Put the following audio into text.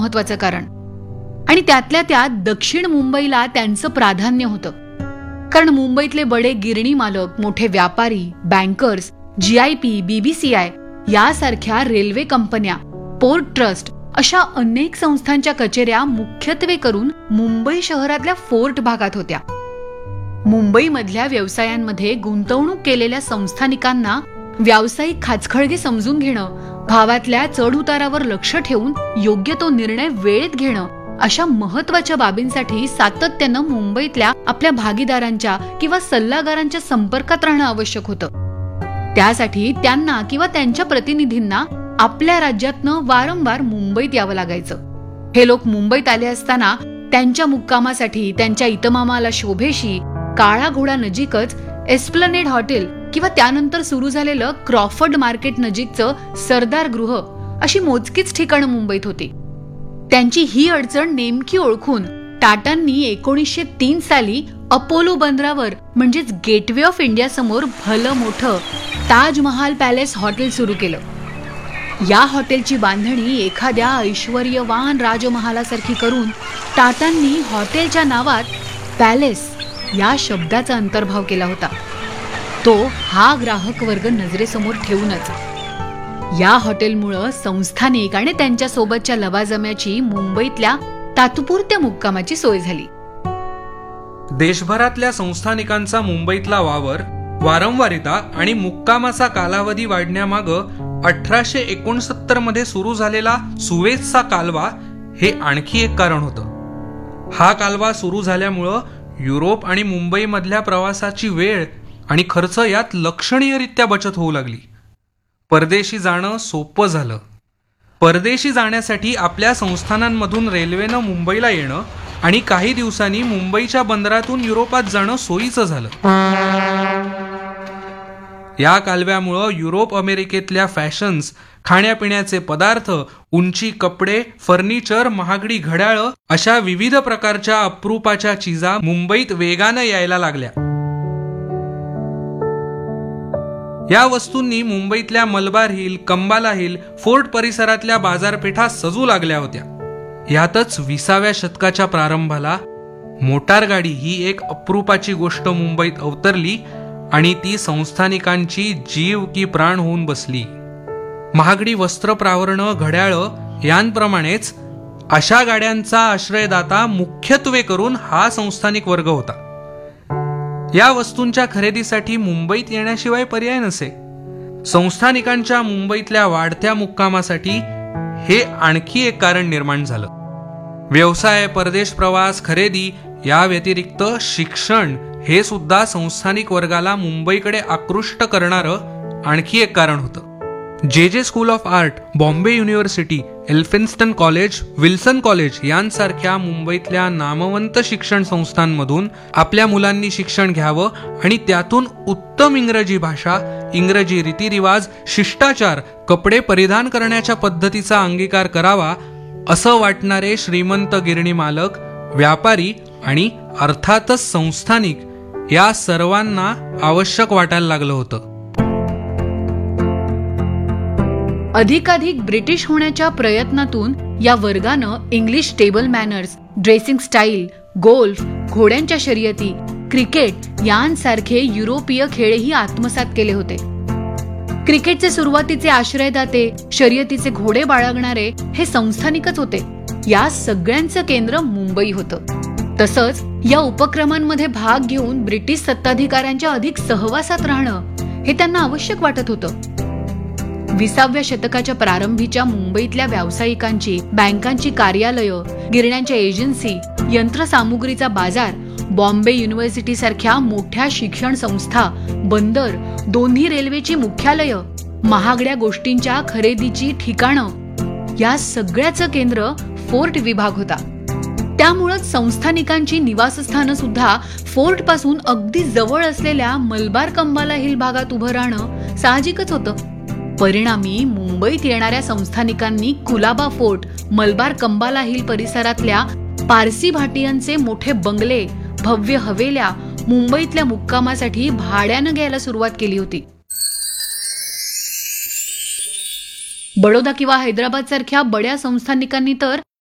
महत्वाचं कारण. आणि त्यातल्या त्यात दक्षिण मुंबईला त्यांचं प्राधान्य होतं. कारण मुंबईतले बडे गिरणी मालक, मोठे व्यापारी, बँकर्स, GIP, BBCI यासारख्या रेल्वे कंपन्या, पोर्ट ट्रस्ट अशा अनेक संस्थांच्या कचेऱ्या मुख्यत्वे करून मुंबई शहरातल्या फोर्ट भागात होत्या. मुंबईमधल्या व्यवसायांमध्ये गुंतवणूक केलेल्या संस्थानिकांना व्यावसायिक खाचखळगे समजून घेणं, भावातल्या चढउतारावर लक्ष ठेवून योग्य तो निर्णय वेळेत घेणं अशा महत्वाच्या बाबींसाठी सातत्यानं मुंबईतल्या आपल्या भागीदारांच्या किंवा सल्लागारांच्या संपर्कात राहणं आवश्यक होतं. त्यासाठी त्यांना किंवा त्यांच्या प्रतिनिधींना आपल्या राज्यातनं वारंवार मुंबईत यावं लागायचं. हे लोक मुंबईत आले असताना त्यांच्या मुक्कामासाठी त्यांच्या इतमामाला शोभेशी काळा घोडा नजीकच एस्प्लनेड हॉटेल किंवा त्यानंतर सुरू झालेलं क्रॉफर्ड मार्केट नजीकचं सरदार गृह अशी मोजकीच ठिकाणं मुंबईत होती. त्यांची ही अडचण नेमकी ओळखून टाटांनी 1903 साली अपोलो बंदरावर म्हणजेच गेटवे ऑफ इंडिया समोर भलं मोठं ताजमहाल पॅलेस हॉटेल सुरू केलं. या हॉटेलची बांधणी एखाद्या ऐश्वर्यवान राजमहालासारखी करून टाटांनी हॉटेलच्या नावात पॅलेस या शब्दाचा अंतर्भाव केला होता. तो हा ग्राहक वर्ग नजरेसमोर ठेवूनच. या हॉटेलमुळं संस्थानिक आणि त्यांच्या सोबतच्या लवाजम्याची मुंबईतल्या तात्पुरत्या मुक्कामाची सोय झाली. देशभरातल्या संस्थानिकांचा मुंबईतला वावर, वारंवारिता आणि मुक्कामाचा कालावधी वाढण्यामागं 1869 मध्ये सुरू झालेला सुवेझचा कालवा हे आणखी एक कारण होतं. हा कालवा सुरू झाल्यामुळं युरोप आणि मुंबईमधल्या प्रवासाची वेळ आणि खर्च यात लक्षणीयरित्या बचत होऊ लागली. परदेशी जाणं सोपं झालं. परदेशी जाण्यासाठी आपल्या संस्थानांमधून रेल्वेनं मुंबईला येणं आणि काही दिवसांनी मुंबईच्या बंदरातून युरोपात जाणं सोयीचं झालं. या कालव्यामुळं युरोप अमेरिकेतल्या फॅशन्स, खाण्यापिण्याचे पदार्थ, उंची कपडे, फर्निचर, महागडी घड्याळं अशा विविध प्रकारच्या अप्रूपाच्या चीजा मुंबईत वेगानं यायला लागल्या. या वस्तूंनी मुंबईतल्या Malabar hill, Kambala hill, fort परिसरातल्या बाजारपेठा सजू लागल्या होत्या. यातच 20व्या शतकाच्या प्रारंभाला मोटारगाडी ही एक अप्रूपाची गोष्ट मुंबईत अवतरली आणि ती संस्थानिकांची जीव की प्राण होऊन बसली. महागडी वस्त्र, प्रावरणं, घड्याळं यांप्रमाणेच अशा गाड्यांचा आश्रयदाता मुख्यत्वे करून हा संस्थानिक वर्ग होता. या वस्तूंच्या खरेदीसाठी मुंबईत येण्याशिवाय पर्याय नसे. संस्थानिकांच्या मुंबईतल्या वाढत्या मुक्कामासाठी हे आणखी एक कारण निर्माण झालं. व्यवसाय, परदेश प्रवास, खरेदी या व्यतिरिक्त शिक्षण हे सुद्धा संस्थानिक वर्गाला मुंबईकडे आकृष्ट करणारं आणखी एक कारण होतं. JJ school of art, Bombay university, Elphinstone college, Wilson college यांसारख्या मुंबईतल्या नामवंत शिक्षण संस्थांमधून आपल्या मुलांनी शिक्षण घ्यावं आणि त्यातून उत्तम इंग्रजी भाषा, इंग्रजी रीतिरिवाज, शिष्टाचार, कपडे परिधान करण्याच्या पद्धतीचा अंगीकार करावा असं वाटणारे श्रीमंत गिरणी मालक, व्यापारी आणि अर्थातच संस्थानिक या सर्वांना आवश्यक वाटायला लागलं होतं. अधिकाधिक ब्रिटिश होण्याच्या प्रयत्नातून या वर्गानं English table manners, dressing style, golf, घोड्यांच्या शर्यती, क्रिकेट यांसारखे युरोपीय खेळही आत्मसात केले होते. क्रिकेटचे सुरुवातीचे आश्रयदाते, शर्यतीचे घोडे बाळगणारे हे संस्थानिकच होते. या सगळ्यांचं केंद्र मुंबई होतं. तसंच या उपक्रमांमध्ये भाग घेऊन ब्रिटिश सत्ताधिकाऱ्यांच्या अधिक सहवासात राहणं हे त्यांना आवश्यक वाटत होतं. 20व्या शतकाच्या प्रारंभीच्या मुंबईतल्या व्यावसायिकांची, बँकांची कार्यालयं, गिरण्यांच्या एजन्सी, यंत्रसामुग्रीचा बाजार, बॉम्बे युनिव्हर्सिटी सारख्या मोठ्या शिक्षण संस्था, बंदर, दोन्ही रेल्वेची मुख्यालयं, महागड्या गोष्टींच्या खरेदीची ठिकाणं या सगळ्याचं केंद्र फोर्ट विभाग होता. त्यामुळेच संस्थानिकांची निवासस्थानं सुद्धा फोर्ट पासून अगदी जवळ असलेल्या मलबार कंबाला हिल भागात उभं राहणं साहजिकच होतं. परिणामी मुंबईत येणाऱ्या संस्थानिकांनी कुलाबा फोर्ट, मलबार कंबाला हिल परिसरातल्या पारसी भाटियांचे मोठे बंगले, भव्य हवेल्या मुंबईतल्या मुक्कामासाठी भाड्यानं घ्यायला सुरुवात केली होती. बडोदा किंवा हैदराबाद सारख्या बड्या संस्थानिकांनी तर